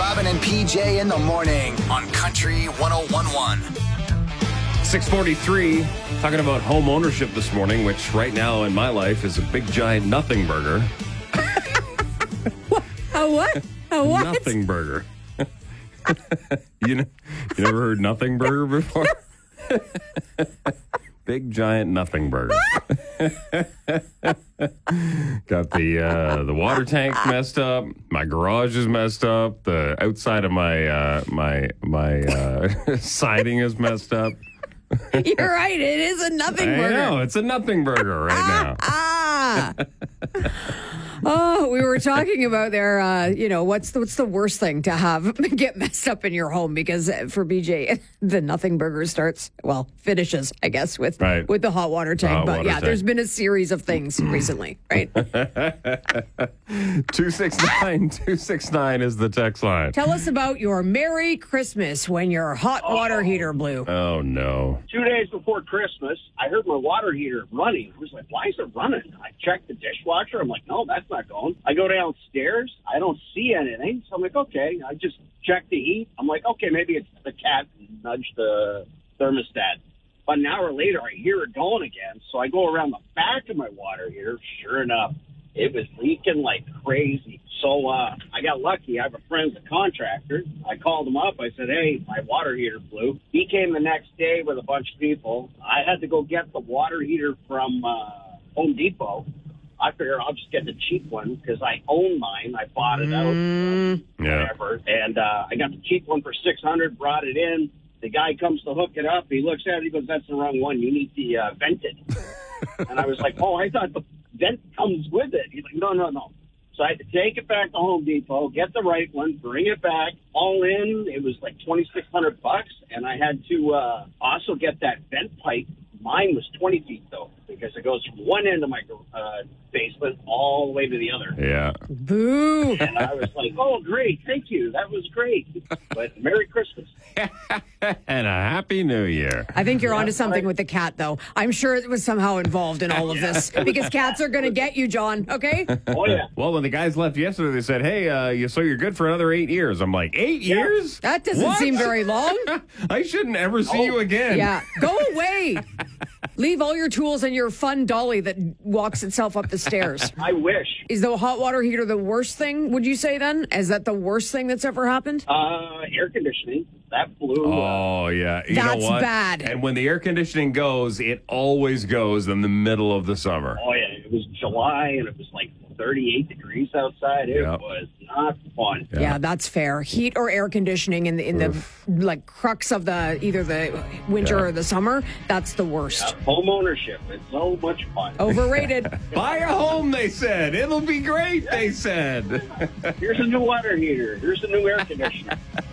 Robin and PJ in the morning on Country 101.1. 6:43, talking about home ownership this morning, which right now in my life is a big giant nothing burger. A what? A what? Nothing burger. You never heard nothing burger before? Big giant nothing burger. Got the water tank messed up. My garage is messed up. The outside of my siding is messed up. You're right. It is a nothing burger. I know. It's a nothing burger right now. Oh, we were talking about there, what's the worst thing to have get messed up in your home? Because for BJ, the nothing burger finishes, I guess, with the hot water tank. But yeah, there's been a series of things recently, right? 269 is the text line. Tell us about your Merry Christmas when your hot water heater blew. Oh, no. 2 days before Christmas, I heard my water heater running. I was like, why is it running? I checked the dishwasher. I'm like, no, that's not going. I go downstairs. I don't see anything. So I'm like, okay. I just check the heat. I'm like, okay, maybe it's the cat nudged the thermostat. But an hour later, I hear it going again. So I go around the back of my water heater. Sure enough, it was leaking like crazy. So I got lucky. I have a friend, a contractor. I called him up. I said, hey, my water heater blew. He came the next day with a bunch of people. I had to go get the water heater from Home Depot. I figured I'll just get the cheap one because I own mine. I bought it out, whatever. And I got the cheap one for $600, brought it in. The guy comes to hook it up. He looks at it. He goes, that's the wrong one. You need the vented. And I was like, oh, I thought the vent comes with it. He's like, no. So I had to take it back to Home Depot, get the right one, bring it back. All in, it was like $2,600, and I had to also get that vent pipe. Mine was 20 feet, though, because it goes from one end of my basement all the way to the other. Yeah. Boo! And I was like, oh, great, thank you. That was great. But Merry Christmas. And a Happy New Year. I think you're onto something with the cat, though. I'm sure it was somehow involved in all of this because cats are going to get you, John, okay? Oh, yeah. Well, when the guys left yesterday, they said, hey, so you're good for another 8 years. I'm like, 8 years? That doesn't seem very long. I shouldn't ever see you again. Yeah, go away. Leave all your tools and your fun dolly that walks itself up the stairs. I wish. Is the hot water heater the worst thing, would you say then? Is that the worst thing that's ever happened? Air conditioning. That blew. Oh, yeah. You That's know what? bad. And when the air conditioning goes, it always goes in the middle of the summer. Oh, yeah. It was July, and it was like 38 degrees outside. It was not fun. Yeah, that's fair. Heat or air conditioning in the like crux of either the winter or the summer, that's the worst. Home ownership, it's so much fun. Overrated. Buy a home, they said. It'll be great, they said. Here's a new water heater. Here's a new air conditioner.